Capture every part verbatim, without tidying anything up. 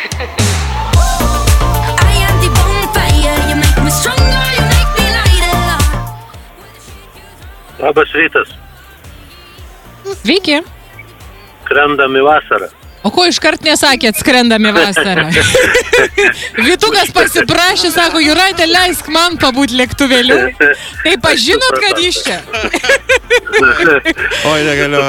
Labas rytas. Sveiki. Skrendam į vasarą. O ko iškart nesakėt, skrendam į vasarą? Vytukas pasiprašė, sako, Jūratė, leisk man pabūt lėktuvėliu. Tai pažinot, kad iš čia? Oi, negaliu.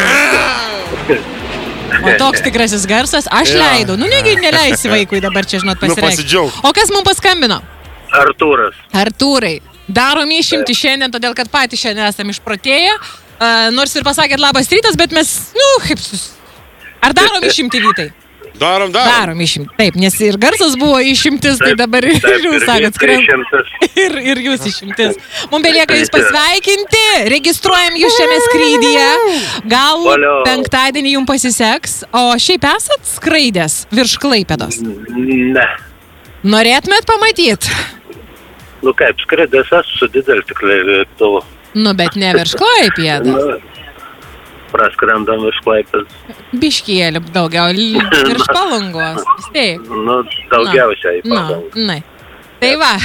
O toks tikrasis garsas, aš leidau. Nu, negi neleisi vaikui dabar čia, žinot, pasireikšti. Nu, pasidžiaug. O kas mums paskambino? Artūras. Artūrai, darom išimti šiandien, todėl kad patys šiandien esam išprotėję. Uh, nors ir pasakėt labas rytas, bet mes, nu, kaip sus... Ar darom išimti, Vytai? Darom, darom. Darom išimti. Taip, nes ir garsas buvo išimtis, tai dabar ir jūs sakot, skrendam. Ir, ir jūs išimtis. Mums belieka jūs pasveikinti, registruojam jūs šiame skrydyje. Gal penktadienį jums pasiseks, o šiaip esat skraidęs virš Klaipėdos? Ne. Norėtumėt pamatyti? Nu kaip, skraidęs esu su dideliu tikrai lėktuvu. Nu, bet ne virš Klaipėdos. Nu, praskrendam virš Klaipėdos. Biškėlį daugiau, virš Palangos. Taip. Nu, daugiausiai Palangos. Na, tai va.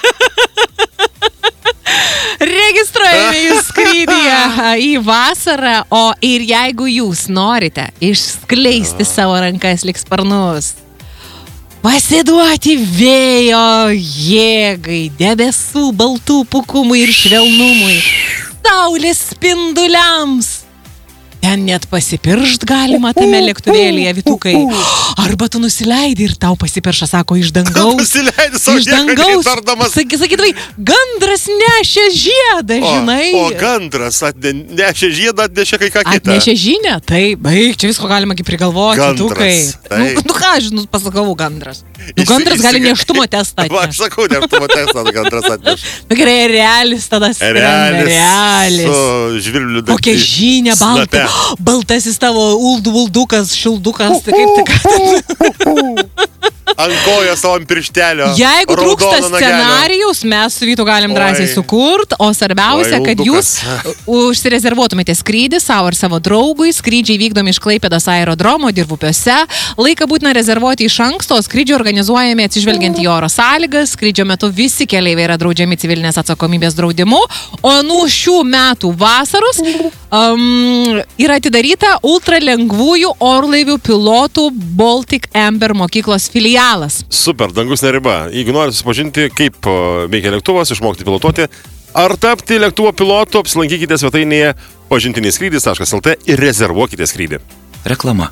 Registruojame jūs skrydyje į vasarą, o ir jeigu jūs norite išskleisti savo rankas lyg sparnus, pasiduoti vėjo jėgai, debesų, baltų pukumui ir švelnumui, saulės spinduliams. Ten net pasipiršt galima tame lėktuvėlyje, Vytukai. Arba tu nusileidi ir tau pasipirša, sako, iš dangaus. Nusileidi savo iš dangaus. Saky, sakydavai, gandras nešė žiedą, žinai. O, o gandras atne, nešė žiedą, atnešė kai ką kitą. Atnešė žinę, taip, baig, čia visko galima kaip prigalvoti, Vytukai. Nu, nu ką, aš nu, pasakau, gandras. Nu, gandras gali neštumo testą atnešti. Va, aš sakau, neštumo testą gandras atnešti. Nu, gerai, realis tada skrenda, realis. Su žvirbliu dantį. Kokia žynė, balta. Baltasis tavo uldų uldukas, šildukas, tai kaip tik. Ant kojo savo pirštelio. Jeigu trūksta scenarijus, mes su Vytu galim drąsiai sukurt, o svarbiausia, kad jūs užsirezervuotumėte skrydį savo ir savo draugui. Skrydžiai vykdomi iš Klaipėdos aerodromo Dirvupiuose. Laiką būtina rezervuoti iš anksto, skrydžiai organizuojami atsižvelgiant į oro sąlygas. Skrydžio metu visi keleiviai yra draudžiami civilinės atsakomybės draudimu. O nuo šių metų vasaros um, yra atidaryta ultralengvųjų orlaivių pilotų Baltic Amber mokyklos filialas. Super, dangus neriba. Jeigu nori susipažinti, kaip veikia lėktuvas, išmokti pilotuoti, ar tapti lėktuvo pilotu, apsilankykite svetainėje pažintiniai skrydis taškas lt ir rezervuokite skrydį. Reklama.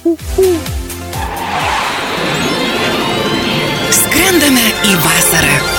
Skrendame į vasarą.